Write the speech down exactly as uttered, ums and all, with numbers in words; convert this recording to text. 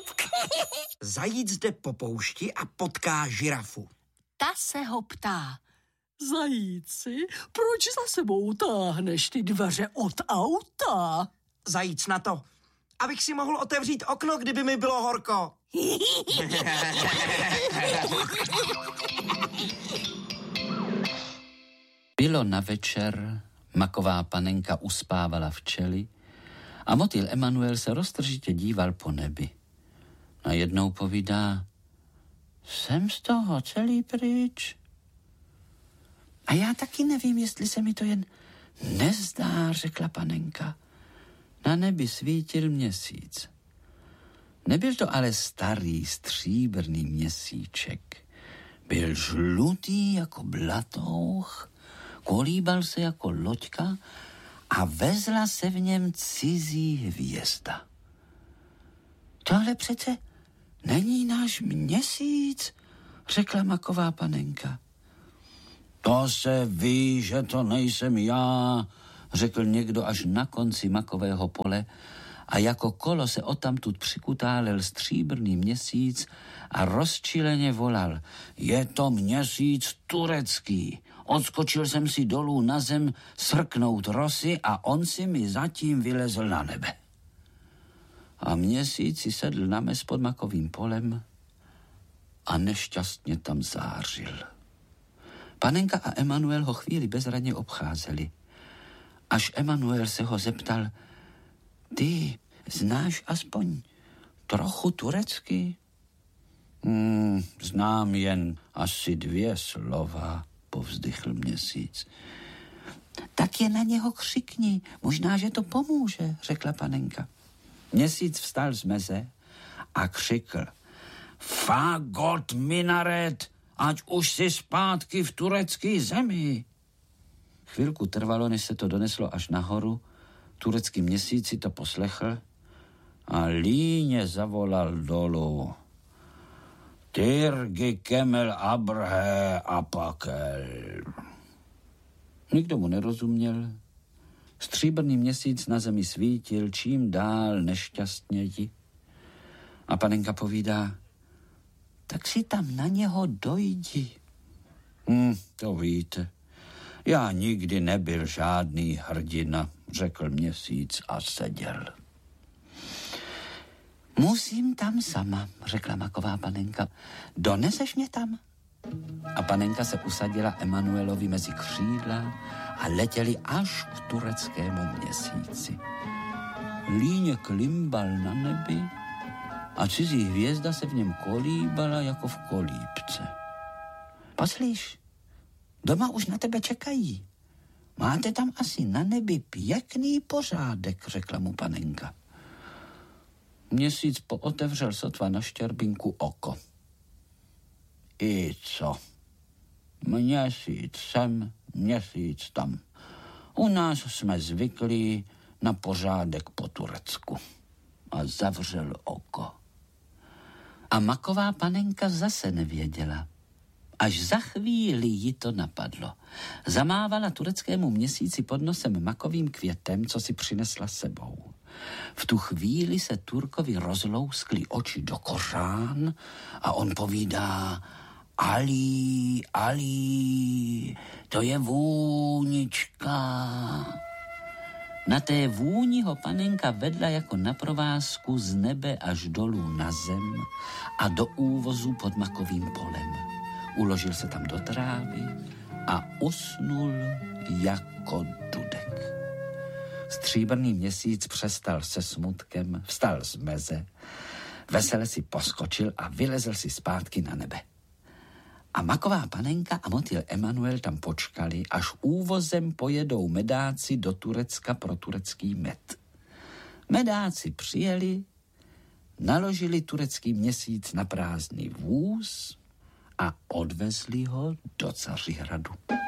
Zajíc jde po poušti a potká žirafu. Ta se ho ptá. Zajíci, proč za sebou táhneš ty dveře od auta? Zajíc na to. Abych si mohl otevřít okno, kdyby mi bylo horko. Bylo na večer, maková panenka uspávala včely a motýl Emanuel se roztržitě díval po nebi. Najednou povídá, jsem z toho celý pryč. A já taky nevím, jestli se mi to jen nezdá, řekla panenka. Na nebi svítil měsíc. Nebyl to ale starý stříbrný měsíček. Byl žlutý jako blatouch, kolíbal se jako loďka a vezla se v něm cizí hvězda. Tohle přece není náš měsíc, řekla maková panenka. To se ví, že to nejsem já, řekl někdo až na konci makového pole a jako kolo se odtamtud přikutálel stříbrný měsíc a rozčileně volal. Je to měsíc turecký. Odskočil jsem si dolů na zem srknout rosy a on si mi zatím vylezl na nebe. A měsíc si sedl na mes pod makovým polem a nešťastně tam zářil. Panenka a Emanuel ho chvíli bezradně obcházeli. Až Emanuel se ho zeptal, ty znáš aspoň trochu turecky? Hmm, znám jen asi dvě slova, povzdychl měsíc. Tak je na něho křikni, možná, že to pomůže, řekla panenka. Měsíc vstal z meze a křikl. Fagot minaret, ať už si zpátky v turecké zemi. Chvilku trvalo, než se to doneslo až nahoru. Turecký měsíc si to poslechl a líně zavolal dolů. Tyrgi kemel abrhe apakel. Nikdo mu nerozuměl. Stříbrný měsíc na zemi svítil čím dál nešťastněji. A panenka povídá, tak si tam na něho dojdi. Hm, to víte. Já nikdy nebyl žádný hrdina, řekl měsíc a seděl. Musím tam sama, řekla maková panenka. Doneseš mě tam? A panenka se usadila Emanuelovi mezi křídla a letěli až k tureckému měsíci. Líně klimbal na nebi a cizí hvězda se v něm kolíbala jako v kolíbce. Poslíš, doma už na tebe čekají. Máte tam asi na nebi pěkný pořádek, řekla mu panenka. Měsíc pootevřel sotva na štěrbinku oko. I co? Měsíc sem, měsíc tam. U nás jsme zvyklí na pořádek po Turecku. A zavřel oko. A maková panenka zase nevěděla. Až za chvíli ji to napadlo. Zamávala tureckému měsíci pod nosem makovým květem, co si přinesla sebou. V tu chvíli se Turkovi rozlouskly oči do kořán a on povídá Ali, Ali, to je vůnička. Na té vůni ho panenka vedla jako na provázku z nebe až dolů na zem a do úvozu pod makovým polem. Uložil se tam do trávy a usnul jako dudek. Stříbrný měsíc přestal se smutkem, vstal z meze, vesele si poskočil a vylezl si zpátky na nebe. A maková panenka a motýl Emanuel tam počkali, až úvozem pojedou medáci do Turecka pro turecký med. Medáci přijeli, naložili turecký měsíc na prázdný vůz a odvezli ho do Cařihradu.